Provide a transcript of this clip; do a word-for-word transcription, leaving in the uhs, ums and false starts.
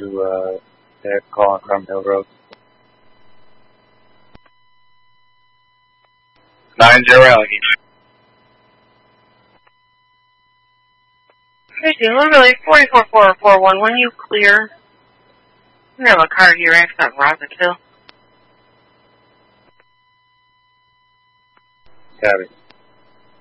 to uh, that call on Crum Hill Road. nine zero Allegheny. Tracy, literally forty-four four four one, when you clear, we have a car here, accident Rocketsville. Copy.